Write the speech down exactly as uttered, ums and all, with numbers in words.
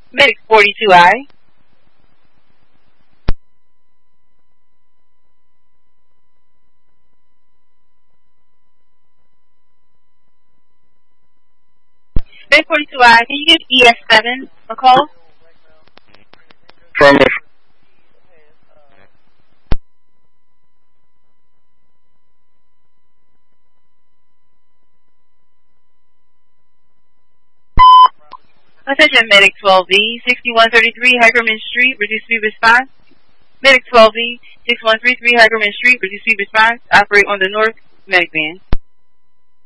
Medic forty-two I. Medic forty-two I, can you give E S seven a call? Affirmative. Attention Medic twelve V, sixty-one thirty-three Hagerman Street, reduce speed response. Medic twelve V, sixty-one thirty-three Hagerman Street, reduce speed response. Operate on the north medic van.